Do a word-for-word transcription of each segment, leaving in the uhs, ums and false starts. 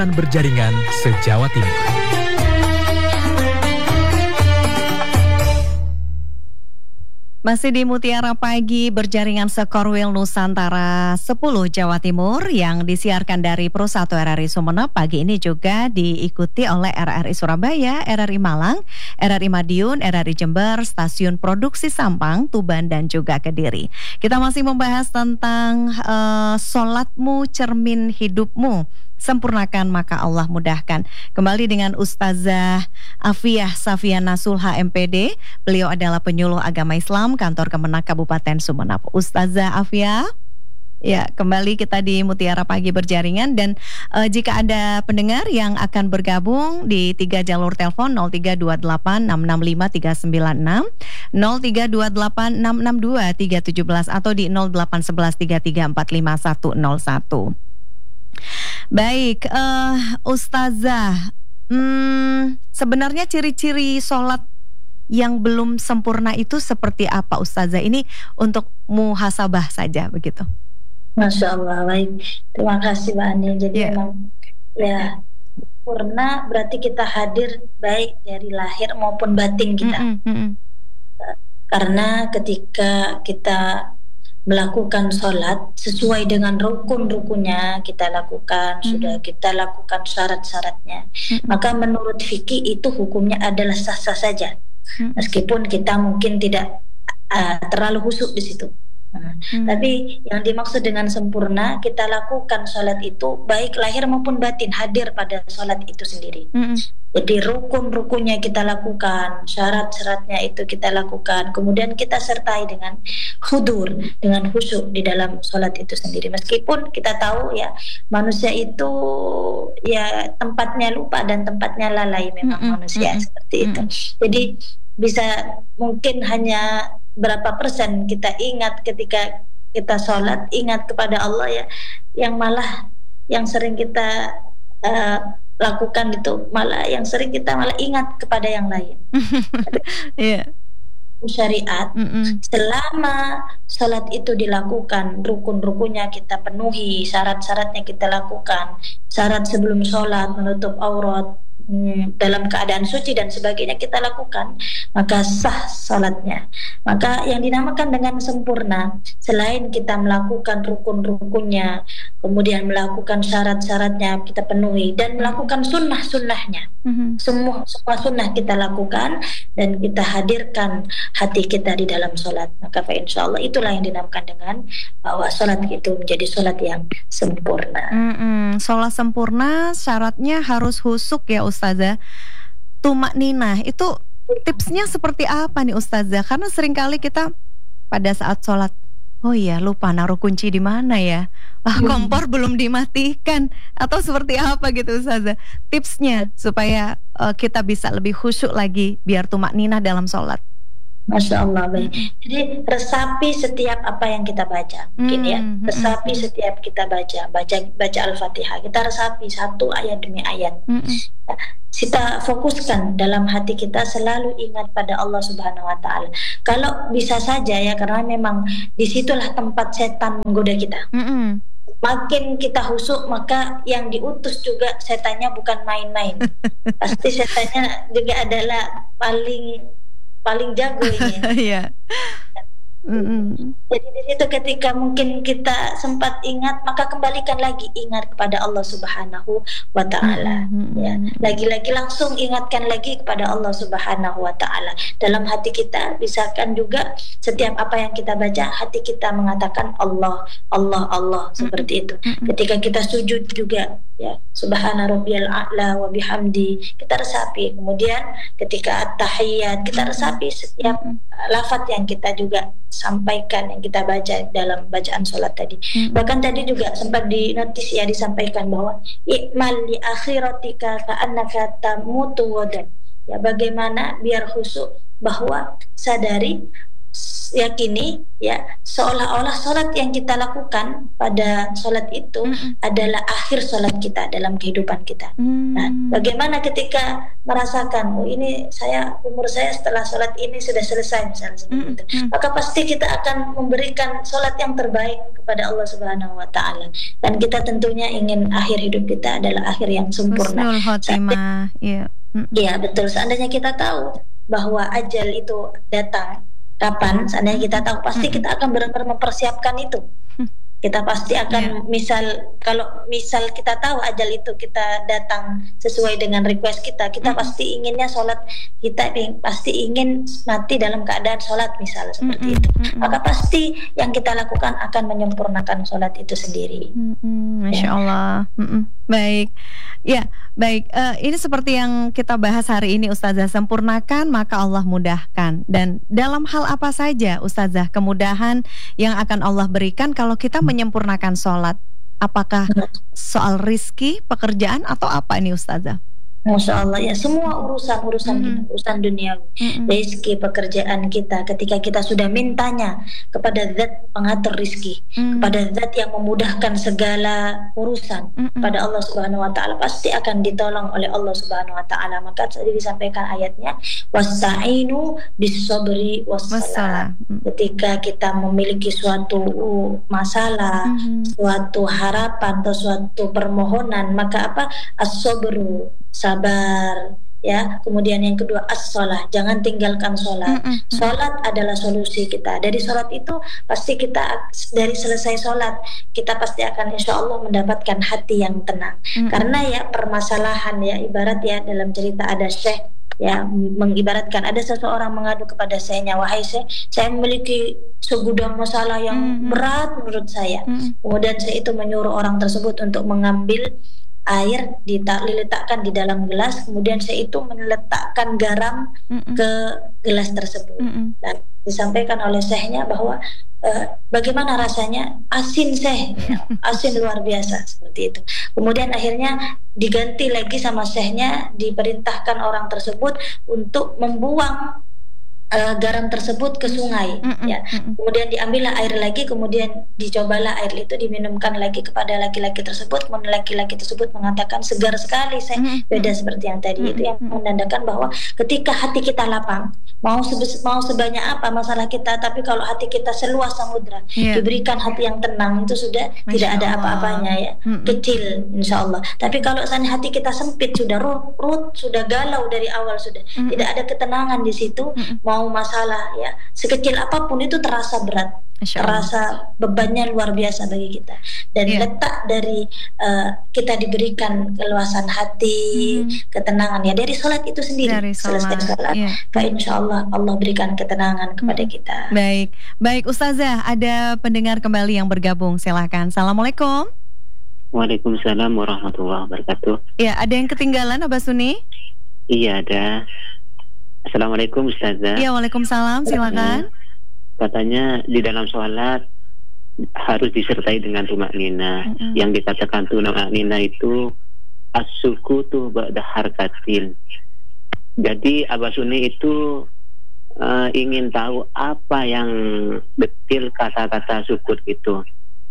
Berjaringan se-Jawa Timur. Masih di Mutiara Pagi Berjaringan Sekorwil Nusantara sepuluh Jawa Timur yang disiarkan dari Pro satu R R I Sumeneb. Pagi ini juga diikuti oleh R R I Surabaya, R R I Malang, R R I Madiun, R R I Jember, Stasiun Produksi Sampang, Tuban, dan juga Kediri. Kita masih membahas tentang uh, sholatmu cermin hidupmu. Sempurnakan maka Allah mudahkan. Kembali dengan Ustazah Afiah Safiana Sulha M P D. Beliau adalah penyuluh agama Islam Kantor Kemenak Kabupaten Sumeneb. Ustazah Afiah, ya kembali kita di Mutiara Pagi Berjaringan. Dan uh, jika ada pendengar yang akan bergabung di tiga jalur telepon nol tiga dua delapan enam enam lima tiga sembilan enam, nol tiga dua delapan enam enam dua tiga satu tujuh atau di nol delapan satu satu tiga tiga empat lima satu nol satu. Baik, uh, Ustazah, hmm, sebenarnya ciri-ciri sholat yang belum sempurna itu seperti apa, Ustazah? Ini untuk muhasabah saja begitu. Masya Allah, baik. Terima kasih Mbak Ani. Jadi yeah. memang ya sempurna berarti kita hadir baik dari lahir maupun batin kita. Mm-mm, mm-mm. Karena ketika kita melakukan sholat sesuai dengan rukun-rukunnya kita lakukan, mm-hmm. sudah kita lakukan syarat-syaratnya, mm-hmm. maka menurut fikih itu hukumnya adalah sah-sah saja, mm-hmm. meskipun kita mungkin tidak uh, terlalu khusyuk di situ. Nah, hmm. Tapi yang dimaksud dengan sempurna, kita lakukan sholat itu baik lahir maupun batin, hadir pada sholat itu sendiri. Hmm. Jadi rukun-rukunnya kita lakukan, syarat-syaratnya itu kita lakukan, kemudian kita sertai dengan hudur, dengan khusyuk di dalam sholat itu sendiri. Meskipun kita tahu ya manusia itu ya tempatnya lupa dan tempatnya lalai, memang hmm. manusia hmm. seperti hmm. itu. Jadi bisa mungkin hanya berapa persen kita ingat ketika kita sholat, ingat kepada Allah ya, yang malah yang sering kita uh, lakukan itu malah yang sering kita malah ingat kepada yang lain. yeah. Syariat, mm-mm. selama sholat itu dilakukan, rukun-rukunnya kita penuhi, syarat-syaratnya kita lakukan, syarat sebelum sholat menutup aurat, Hmm, dalam keadaan suci dan sebagainya kita lakukan, maka sah salatnya. Maka yang dinamakan dengan sempurna, selain kita melakukan rukun-rukunnya, kemudian melakukan syarat-syaratnya kita penuhi dan melakukan sunnah-sunnahnya, mm-hmm. semua semua sunnah kita lakukan dan kita hadirkan hati kita di dalam sholat, maka insya Allah itulah yang dinamakan dengan bahwa sholat itu menjadi sholat yang sempurna. Mm-hmm. Sholat sempurna syaratnya harus husuk ya Ustazah. Tumak ninah itu tipsnya seperti apa nih Ustazah? Karena seringkali kita pada saat sholat, oh iya lupa naruh kunci di mana ya, ah, kompor belum dimatikan atau seperti apa gitu Ustazah? Tipsnya supaya uh, kita bisa lebih khusyuk lagi biar tumak ninah dalam sholat. Masya Allah, baik. Jadi resapi setiap apa yang kita baca, mungkin ya. Resapi setiap kita baca, baca baca Al-Fatihah. Kita resapi satu ayat demi ayat. Ya, kita fokuskan dalam hati kita selalu ingat pada Allah Subhanahu Wa Taala. Kalau bisa saja ya, karena memang disitulah tempat setan menggoda kita. Mm-mm. Makin kita khusyuk, maka yang diutus juga setannya bukan main-main. Pasti setannya juga adalah paling paling jago ini. Iya. Mm-hmm. Jadi di situ ketika mungkin kita sempat ingat, maka kembalikan lagi ingat kepada Allah Subhanahu Wa Taala. Mm-hmm. Ya, lagi-lagi langsung ingatkan lagi kepada Allah Subhanahu Wa Taala. Dalam hati kita bisakan juga setiap apa yang kita baca, hati kita mengatakan Allah, Allah, Allah, seperti itu. Mm-hmm. Ketika kita sujud juga, ya, Subhana Rabbiyal A'la wa bihamdi, kita resapi. Kemudian ketika at-tahiyyat, kita resapi setiap uh, lafaz yang kita juga sampaikan, yang kita baca dalam bacaan sholat tadi. Hmm. Bahkan tadi juga sempat di notis ya disampaikan bahwa i'mal li akhiratika ka'annaka tamutu wadan. Ya, bagaimana biar khusyuk, bahwa sadari yakini ya, seolah-olah sholat yang kita lakukan pada sholat itu mm-hmm. adalah akhir sholat kita dalam kehidupan kita. Mm. Nah, bagaimana ketika merasakan, oh ini saya umur saya setelah sholat ini sudah selesai misalnya seperti mm-hmm. itu, maka pasti kita akan memberikan sholat yang terbaik kepada Allah Subhanahu Wa Taala, dan kita tentunya ingin akhir hidup kita adalah akhir yang sempurna. Husnul khotimah. Iya. Iya betul. Seandainya kita tahu bahwa ajal itu datang kapan, seandainya kita tahu, pasti kita akan benar-benar mempersiapkan itu. Kita pasti akan yeah. misal kalau misal kita tahu ajal itu kita datang sesuai dengan request kita, kita mm-hmm. pasti inginnya sholat kita pasti ingin mati dalam keadaan sholat misalnya seperti mm-hmm. itu. Maka pasti yang kita lakukan akan menyempurnakan sholat itu sendiri. Mm-hmm. Masya Allah. Ya. Mm-hmm. Baik, ya baik. Uh, ini seperti yang kita bahas hari ini, Ustazah, sempurnakan maka Allah mudahkan. Dan dalam hal apa saja, Ustazah, kemudahan yang akan Allah berikan kalau kita menyempurnakan sholat? Apakah soal rizki, pekerjaan, atau apa ini, Ustazah? Masya Allah ya, semua urusan-urusan mm-hmm. kita, urusan dunia, mm-hmm. rezeki, pekerjaan kita, ketika kita sudah mintanya kepada zat pengatur rezeki, mm-hmm. kepada zat yang memudahkan segala urusan, mm-hmm. pada Allah Subhanahu Wa Taala, pasti akan ditolong oleh Allah Subhanahu Wa Taala. Maka tadi disampaikan ayatnya, wasta'inu bis-sabri was-salah. Mm-hmm. Ketika kita memiliki suatu masalah, mm-hmm. suatu harapan atau suatu permohonan, maka apa? As-sabru, sabar, ya. Kemudian yang kedua as-shalah, jangan tinggalkan sholat. Mm-hmm. Sholat adalah solusi kita. Dari sholat itu pasti kita, dari selesai sholat kita pasti akan insya Allah mendapatkan hati yang tenang. Mm-hmm. Karena ya permasalahan ya, ibarat ya dalam cerita ada syekh ya, mengibaratkan ada seseorang mengadu kepada syekhnya, wahai syekh, saya memiliki segudang masalah yang mm-hmm. berat menurut saya. Mm-hmm. Kemudian syekh itu menyuruh orang tersebut untuk mengambil air, diletakkan di dalam gelas, kemudian saya itu meletakkan garam Mm-mm. ke gelas tersebut. Mm-mm. Dan disampaikan oleh syekhnya bahwa uh, bagaimana rasanya, asin syekh, ya, asin luar biasa seperti itu. Kemudian akhirnya diganti lagi sama syekhnya, diperintahkan orang tersebut untuk membuang Uh, garam tersebut ke sungai, mm-mm, ya. Mm-mm. Kemudian diambillah air lagi, kemudian dicobalah air itu, diminumkan lagi kepada laki-laki tersebut. Kemudian laki-laki tersebut mengatakan segar sekali, saya mm-hmm. beda seperti yang tadi. Mm-hmm. Itu yang menandakan bahwa ketika hati kita lapang, mau sebe- mau sebanyak apa masalah kita, tapi kalau hati kita seluas samudra, yeah. diberikan hati yang tenang, itu sudah Masya tidak ada Allah. Apa-apanya ya, mm-hmm. kecil insya Allah. Tapi kalau seandainya hati kita sempit, sudah rut, sudah galau dari awal, sudah mm-hmm. tidak ada ketenangan di situ, mm-hmm. mau masalah ya sekecil apapun itu terasa berat, terasa bebannya luar biasa bagi kita. Dan yeah. letak dari uh, kita diberikan keluasan hati, hmm. ketenangan ya dari sholat itu sendiri. Dari selesai sholat, yeah. Maka insya Allah Allah berikan ketenangan kepada hmm. kita. Baik, baik Ustazah, ada pendengar kembali yang bergabung, silakan. Assalamualaikum. Waalaikumsalam warahmatullahi wabarakatuh. Ya, ada yang ketinggalan, Abah Suni? Iya, ada. Assalamualaikum Ustazah. Iya, waalaikumsalam, silakan. Katanya di dalam sholat harus disertai dengan tumaknina. Mm-hmm. Yang dikatakan tumaknina itu as-sukutu ba'da harkatin. Jadi Abah Suni itu uh, ingin tahu apa yang betul kata-kata sukut itu.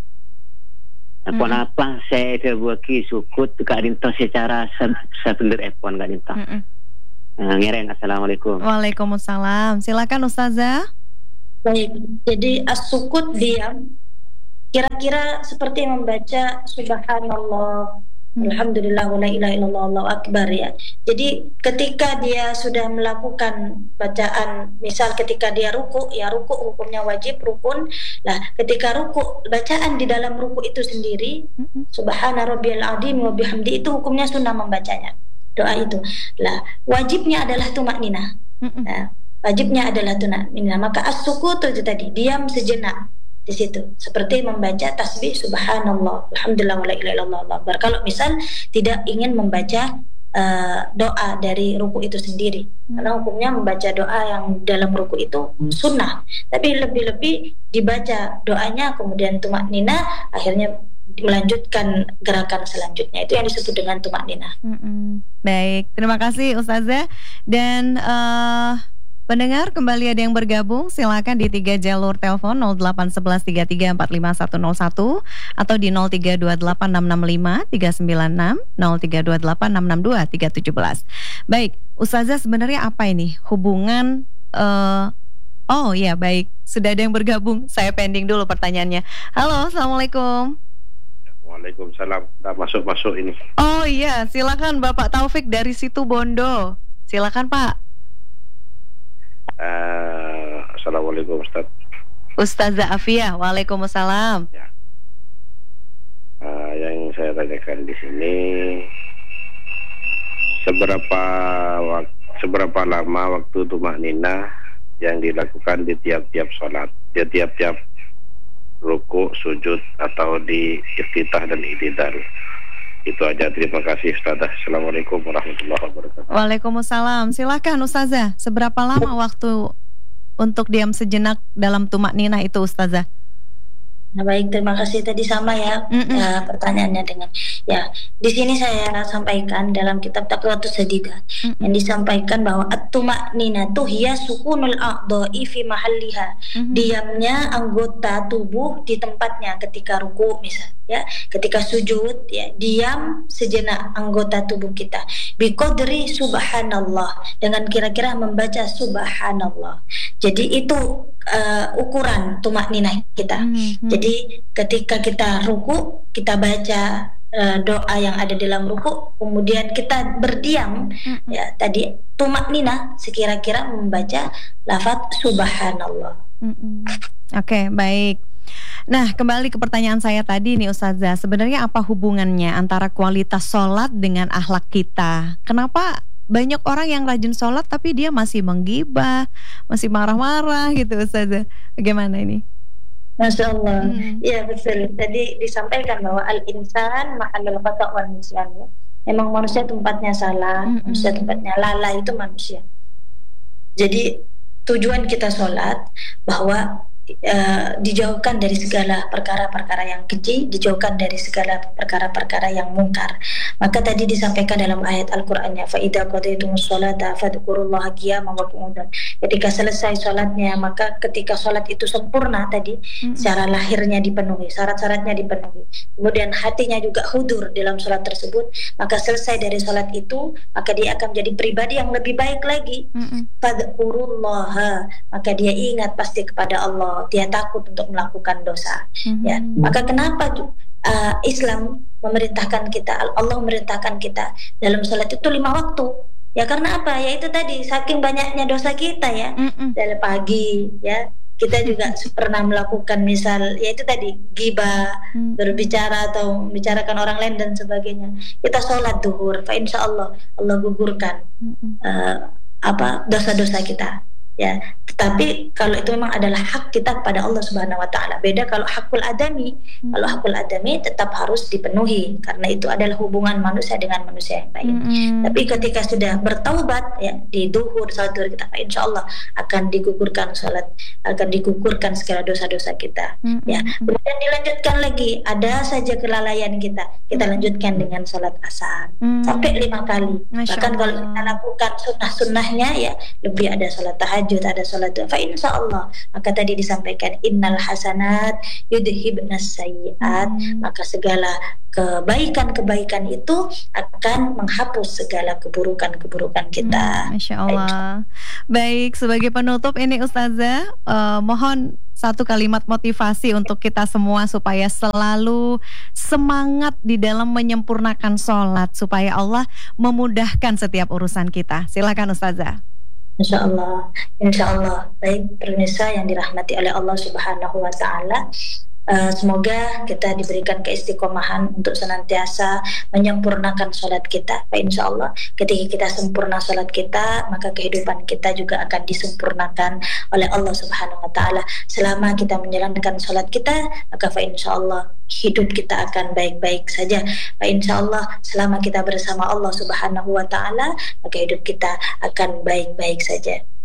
Mm-hmm. Kenapa saya terbuaki sukut gak rinto secara sebenar epon gak rinto. Mm-hmm. Nah, ngereng, assalamualaikum. Waalaikumsalam. Silakan Ustazah. Baik, jadi as-sukut diam, kira-kira seperti membaca subhanallah, hmm. alhamdulillah, wala ilaha illallah, Allahu akbar ya. Jadi ketika dia sudah melakukan bacaan, misal ketika dia ruku, ya ruku hukumnya wajib, rukun. Lah, ketika ruku, bacaan di dalam ruku itu sendiri, hmm. subhana rabbiyal azim wa bihamdi, itu hukumnya sunnah membacanya. Doa itu lah, wajibnya adalah tumakninah. Nah, wajibnya adalah tumakninah. Maka as-sukut itu tadi, diam sejenak di situ, seperti membaca tasbih subhanallah, alhamdulillah, wala ilaha illallah, Allahu akbar. Kalau misal tidak ingin membaca uh, doa dari ruku itu sendiri, karena hukumnya membaca doa yang dalam ruku itu sunnah, tapi lebih-lebih dibaca doanya, kemudian tumakninah, akhirnya melanjutkan gerakan selanjutnya. Itu yang disebut dengan tumakninah. Mm-mm. Baik, terima kasih Ustazah. Dan uh, Pendengar kembali ada yang bergabung, silakan di tiga jalur telepon nol delapan satu satu tiga tiga empat lima satu nol satu atau di nol tiga dua delapan enam enam lima tiga sembilan enam, nol tiga dua delapan enam enam dua tiga tujuh satu. Baik, Ustazah sebenarnya apa ini hubungan uh, oh ya baik, sudah ada yang bergabung. Saya pending dulu pertanyaannya. Halo, Assalamualaikum. Waalaikumsalam. Kita masuk-masuk ini. Oh iya, silakan Bapak Taufik dari Situ Bondo. Silakan Pak. Uh, Assalamualaikum Ustaz. Ustazah Afia, waalaikumsalam. Ya. Uh, yang saya tanyakan di sini, seberapa wak- seberapa lama waktu tumakninah yang dilakukan di tiap-tiap sholat, di tiap-tiap ruku, sujud, atau di iftitah dan i'tidal. Itu aja, terima kasih Ustazah. Assalamualaikum warahmatullahi wabarakatuh. Waalaikumsalam. Silakan Ustazah, seberapa lama waktu untuk diam sejenak dalam tumakninah itu Ustazah? Nah, baik, terima kasih. Tadi sama ya, ya pertanyaannya dengan ya di sini saya sampaikan dalam kitab Taqwatus Sadidah yang disampaikan bahwa at-tumakninatu hiya sukunul a'dha'i fi mahalliha, diamnya anggota tubuh di tempatnya ketika ruku misal ya, ketika sujud ya, diam sejenak anggota tubuh kita biqadri subhanallah, dengan kira-kira membaca subhanallah. Jadi itu uh, ukuran tumakninah kita. Mm-hmm. Jadi ketika kita ruku, kita baca uh, doa yang ada dalam ruku, kemudian kita berdiam, mm-hmm. ya tadi tumakninah sekira-kira membaca lafaz subhanallah. Mm-hmm. Oke, okay, baik. Nah, kembali ke pertanyaan saya tadi nih Ustazah, sebenarnya apa hubungannya antara kualitas sholat dengan akhlak kita? Kenapa banyak orang yang rajin sholat tapi dia masih menggibah, masih marah-marah gitu Ustazah? Bagaimana ini? Masya Allah, hmm. ya betul. Tadi disampaikan bahwa al-insan ma'alul khata' wal nisyan ya. Memang manusia tempatnya salah, hmm. manusia tempatnya lalai, itu manusia. Jadi tujuan kita sholat bahwa Uh, dijauhkan dari segala perkara-perkara yang keji, dijauhkan dari segala perkara-perkara yang mungkar. Maka tadi disampaikan dalam ayat Al-Qur'annya, fa idza qadaytumus sholata fadhkurullaha qiyaman wa qu'udan. Ketika selesai sholatnya, maka ketika sholat itu sempurna tadi, hmm. secara lahirnya dipenuhi, syarat-syaratnya dipenuhi, kemudian hatinya juga hudur dalam sholat tersebut, maka selesai dari sholat itu, maka dia akan menjadi pribadi yang lebih baik lagi. hmm. Fadhkurullaha, maka dia ingat pasti kepada Allah, dia takut untuk melakukan dosa. Mm-hmm. Ya, maka kenapa uh, Islam memerintahkan kita, Allah memerintahkan kita dalam sholat itu lima waktu? Ya karena apa? Ya itu tadi, saking banyaknya dosa kita ya. Mm-hmm. Dari pagi ya, kita juga pernah melakukan misal, ya itu tadi ghibah, mm-hmm. berbicara atau membicarakan orang lain dan sebagainya. Kita sholat duhur, fa insya Allah Allah gugurkan mm-hmm. uh, apa dosa-dosa kita. Ya, tetapi kalau itu memang adalah hak kita kepada Allah Subhanahu wa taala. Beda kalau hakul adami. Hmm. Kalau hakul adami tetap harus dipenuhi karena itu adalah hubungan manusia dengan manusia yang lain. Hmm. Tapi ketika sudah bertaubat ya di duhur salat duhur kita, insyaallah akan digugurkan salat, akan digugurkan segala dosa-dosa kita. Hmm. Ya. Kemudian dilanjutkan lagi, ada saja kelalaian kita, kita lanjutkan dengan salat asar hmm. sampai lima kali. Masya Bahkan Allah. Kalau kita lakukan sunnah-sunnahnya ya, lebih ada salat tahajud, ada sholat fa insyaallah, maka tadi disampaikan innal hasanat yudhibnas sayyiat, hmm. maka segala kebaikan-kebaikan itu akan menghapus segala keburukan-keburukan kita. hmm, Masya Allah. Baik, sebagai penutup ini Ustazah, uh, mohon satu kalimat motivasi untuk kita semua supaya selalu semangat di dalam menyempurnakan sholat, supaya Allah memudahkan setiap urusan kita. Silakan Ustazah. Insya Allah, Insya Allah. Baik pemirsa yang dirahmati oleh Allah Subhanahu Wa Taala, uh, semoga kita diberikan keistiqomahan untuk senantiasa menyempurnakan sholat kita. Baik, Insya Allah, ketika kita sempurna sholat kita, maka kehidupan kita juga akan disempurnakan oleh Allah Subhanahu Wa Taala. Selama kita menjalankan sholat kita, maka Insya Allah hidup kita akan baik-baik saja. Insya Allah selama kita bersama Allah Subhanahu Wa Taala, maka hidup kita akan baik-baik saja.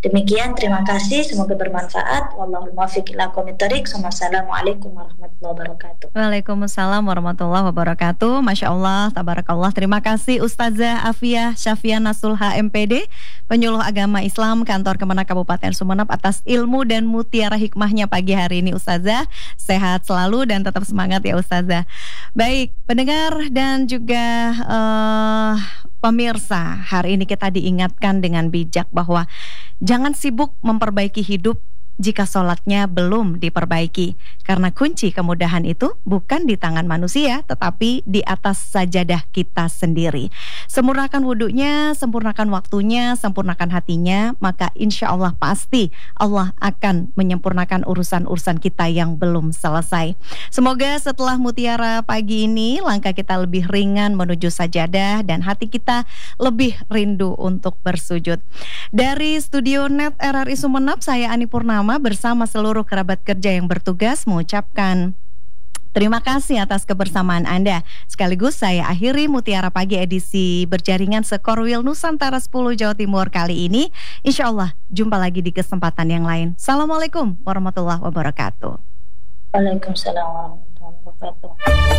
Demikian, terima kasih, semoga bermanfaat. Wallahul muwaffiq ila aqwamit thoriq. Wassalamualaikum warahmatullahi wabarakatuh. Waalaikumsalam warahmatullahi wabarakatuh. Masya Allah, tabarakallah. Terima kasih Ustazah Afiah Syafiana Sulha M P D, penyuluh agama Islam Kantor Kemenak Kabupaten Sumeneb, atas ilmu dan mutiara hikmahnya pagi hari ini. Ustazah, sehat selalu dan tetap semangat ya Ustazah. Baik, pendengar dan juga uh, pemirsa, hari ini kita diingatkan dengan bijak bahwa jangan sibuk memperbaiki hidup jika sholatnya belum diperbaiki. Karena kunci kemudahan itu bukan di tangan manusia, tetapi di atas sajadah kita sendiri. Sempurnakan wudunya, sempurnakan waktunya, sempurnakan hatinya, maka insya Allah pasti Allah akan menyempurnakan urusan-urusan kita yang belum selesai. Semoga setelah mutiara pagi ini, langkah kita lebih ringan menuju sajadah dan hati kita lebih rindu untuk bersujud. Dari Studio Net R R I Sumeneb, saya Ani Purnama bersama seluruh kerabat kerja yang bertugas mengucapkan terima kasih atas kebersamaan Anda. Sekaligus saya akhiri Mutiara Pagi edisi berjaringan Sekorwil Nusantara sepuluh Jawa Timur kali ini. Insya Allah jumpa lagi di kesempatan yang lain. Assalamualaikum warahmatullahi wabarakatuh. Waalaikumsalam warahmatullahi wabarakatuh.